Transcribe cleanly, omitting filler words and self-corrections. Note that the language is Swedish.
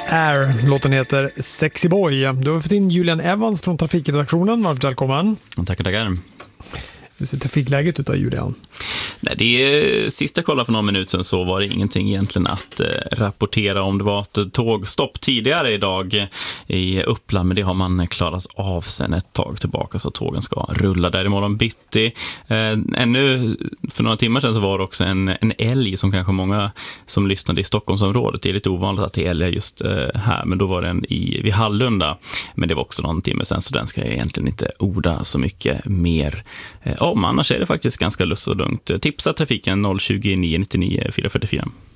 Air. Låten heter Sexy Boy. Du har fått in Julian Evans från trafikredaktionen. Varmt välkommen. Tackar. Hur ser trafikläget ut av Julian? Nej, det är sista kolla för någon minut sedan så var det ingenting egentligen att rapportera om. Det var ett tågstopp tidigare idag i Uppland, men det har man klarat av sen ett tag tillbaka så tågen ska rulla där imorgon bitti. Ännu för några timmar sedan så var det också en älg som kanske många som lyssnade i Stockholmsområdet. Det är lite ovanligt att det är älg just här, men då var den vid Hallunda. Men det var också någon timme sedan så den ska jag egentligen inte orda så mycket mer om. Annars är det faktiskt ganska lustigt och lugnt. Tipsa trafiken 020 999 444.